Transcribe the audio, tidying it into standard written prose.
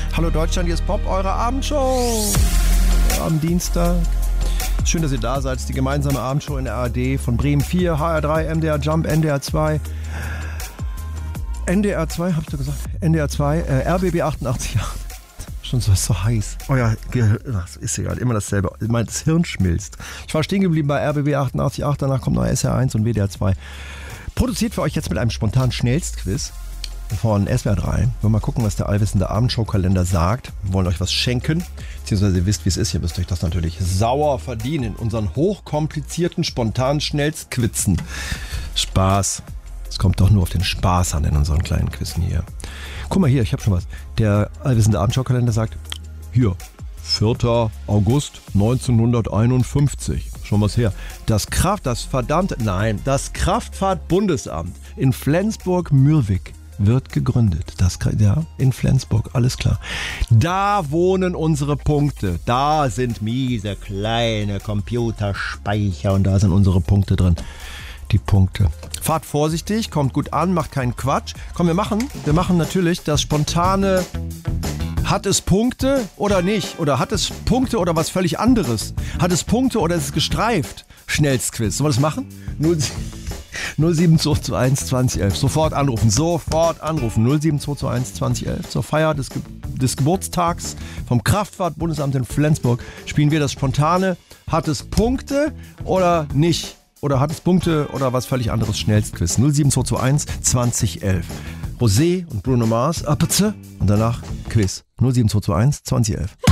Hallo Deutschland, hier ist Pop, eure Abendshow am Dienstag. Schön, dass ihr da seid. Die gemeinsame Abendshow in der ARD von Bremen 4, HR3, MDR Jump, NDR 2. NDR 2, hab ich doch gesagt? NDR 2, RBB 88. Schon so heiß. Euer Gehirn, ist egal, immer dasselbe. Das Hirn schmilzt. Ich war stehen geblieben bei RBB 88.8, danach kommt noch SR1 und WDR 2. Produziert für euch jetzt mit einem spontanen Schnellstquiz von SWR 3. Wir wollen mal gucken, was der allwissende Abendshow-Kalender sagt. Wir wollen euch was schenken, beziehungsweise ihr wisst, wie es ist. Ihr müsst euch das natürlich sauer verdienen. Unseren hochkomplizierten, spontanen Schnellstquizen. Spaß. Es kommt doch nur auf den Spaß an in unseren kleinen Quizzen hier. Guck mal hier, ich habe schon was. Der allwissende Abendshow-Kalender sagt, hier, 4. August 1951. Schon was her. Das Kraftfahrtbundesamt in Flensburg-Mürwik wird gegründet. In Flensburg, alles klar. Da wohnen unsere Punkte. Da sind miese kleine Computerspeicher und da sind unsere Punkte drin. Die Punkte. Fahrt vorsichtig, kommt gut an, macht keinen Quatsch. Komm, wir machen natürlich das spontane hat es Punkte oder nicht? Oder hat es Punkte oder was völlig anderes? Hat es Punkte oder ist es gestreift? Schnellstquiz. Sollen wir das machen? 07221 2011. Sofort anrufen. 07221 2011. Zur Feier des Geburtstags vom Kraftfahrtbundesamt in Flensburg spielen wir das spontane hat es Punkte oder nicht? Oder hat es Punkte oder was völlig anderes? Schnellstquiz. 07221 2011. Rosé und Bruno Mars, und danach Quiz. 07221 2011.